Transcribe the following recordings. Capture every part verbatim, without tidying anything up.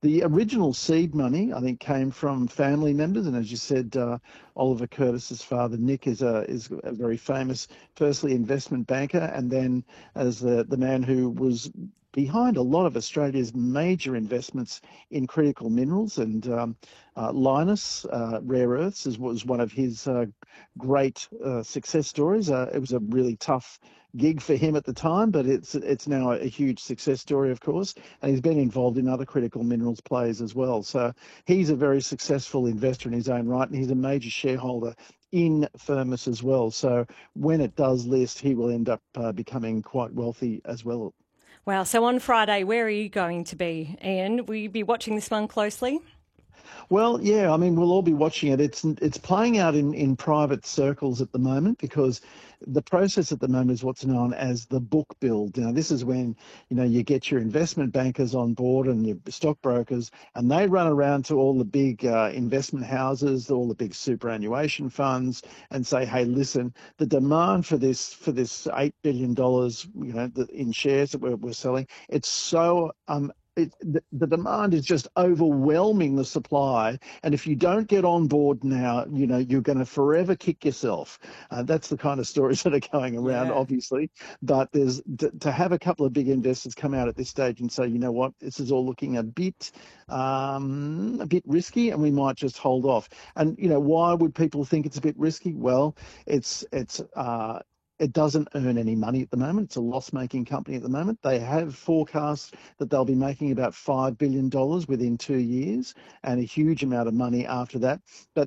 the original seed money, I think, came from family members, and as you said, uh, Oliver Curtis's father, Nick, is a is a very famous, firstly investment banker, and then as the the man who was behind a lot of Australia's major investments in critical minerals, and um, uh, Lynas uh, Rare Earths is, was one of his uh, great uh, success stories. Uh, it was a really tough gig for him at the time, but it's it's now a huge success story, of course, and he's been involved in other critical minerals plays as well. So he's a very successful investor in his own right, and he's a major shareholder in Firmus as well. So when it does list, he will end up uh, becoming quite wealthy as well. Wow. So on Friday, where are you going to be, Ian? Will you be watching this one closely? Well, yeah, I mean, we'll all be watching it. It's it's playing out in, in private circles at the moment, because the process at the moment is what's known as the book build. Now, this is when, you know, you get your investment bankers on board and your stockbrokers, and they run around to all the big uh, investment houses, all the big superannuation funds, and say, hey, listen, the demand for this for this eight billion dollars, you know, in shares that we're, we're selling, it's so um It, the, the demand is just overwhelming the supply, and if you don't get on board now, you know, you're going to forever kick yourself. Uh, that's the kind of stories that are going around, Yeah. obviously. But there's to, to have a couple of big investors come out at this stage and say, you know what, this is all looking a bit, um, a bit risky, and we might just hold off. And you know, why would people think it's a bit risky? Well, it's it's. Uh, It doesn't earn any money at the moment. It's a loss-making company at the moment. They have forecasts that they'll be making about five billion dollars within two years and a huge amount of money after that. But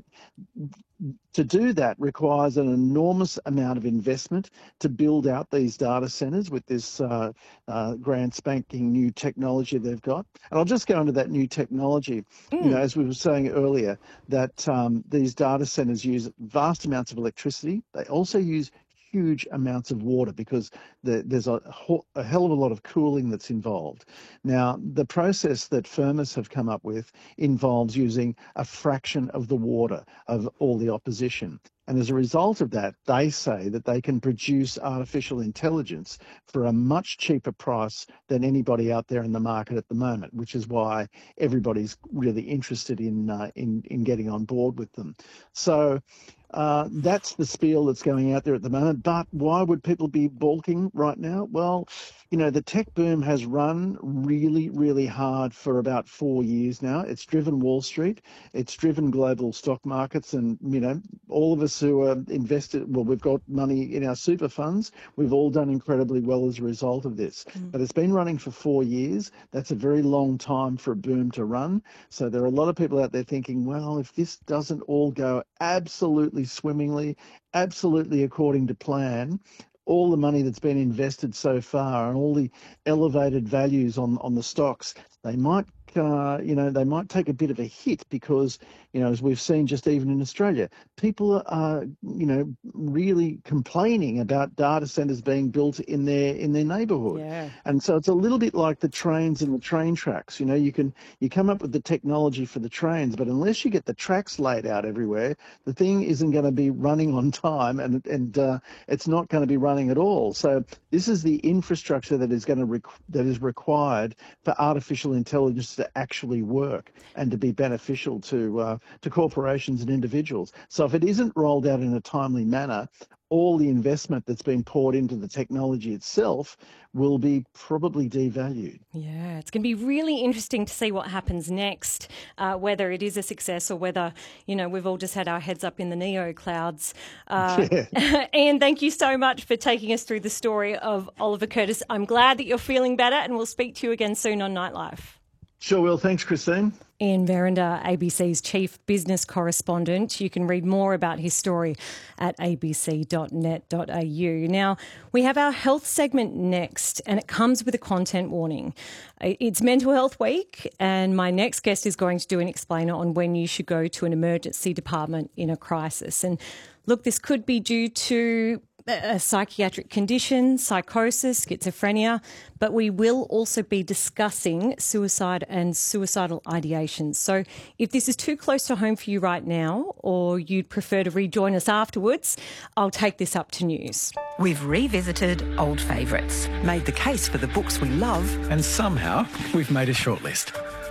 to do that requires an enormous amount of investment to build out these data centers with this uh, uh, grand spanking new technology they've got. And I'll just go into that new technology. Mm. You know, as we were saying earlier, that um, these data centers use vast amounts of electricity. They also use huge amounts of water, because the, there's a, a hell of a lot of cooling that's involved. Now, the process that Firmus have come up with involves using a fraction of the water of all the opposition. And as a result of that, they say that they can produce artificial intelligence for a much cheaper price than anybody out there in the market at the moment, which is why everybody's really interested in uh, in, in getting on board with them. So uh, that's the spiel that's going out there at the moment. But why would people be balking right now? Well, you know, the tech boom has run really, really hard for about four years now. It's driven Wall Street. It's driven global stock markets. And, you know, all of us who are invested, well, we've got money in our super funds. We've all done incredibly well as a result of this. Mm. But it's been running for four years. That's a very long time for a boom to run. So there are a lot of people out there thinking, well, if this doesn't all go absolutely swimmingly, absolutely according to plan, all the money that's been invested so far and all the elevated values on, on the stocks, they might, uh, you know, they might take a bit of a hit, because, you know, as we've seen just even in Australia, people are, you know, really complaining about data centers being built in their in their neighbourhood. Yeah. And so it's a little bit like the trains and the train tracks. You know, you can you come up with the technology for the trains, but unless you get the tracks laid out everywhere, the thing isn't going to be running on time, and and uh, it's not going to be running at all. So this is the infrastructure that is going to requ- that is required for artificial intelligence to actually work and to be beneficial to uh, to corporations and individuals. So if it isn't rolled out in a timely manner, all the investment that's been poured into the technology itself will be probably devalued. Yeah, it's going to be really interesting to see what happens next, uh, whether it is a success or whether, you know, we've all just had our heads up in the neo clouds. Uh, yeah. Ian, thank you so much for taking us through the story of Oliver Curtis. I'm glad that you're feeling better, and we'll speak to you again soon on Nightlife. Sure will. Thanks, Christine. Ian Verrinder, A B C's chief business correspondent. You can read more about his story at a b c dot net dot a u. Now, we have our health segment next, and it comes with a content warning. It's Mental Health Week, and my next guest is going to do an explainer on when you should go to an emergency department in a crisis. And look, this could be due to a psychiatric condition, psychosis, schizophrenia, but we will also be discussing suicide and suicidal ideations. So if this is too close to home for you right now, or you'd prefer to rejoin us afterwards, I'll take this up to news. We've revisited old favourites, made the case for the books we love, and somehow we've made a shortlist.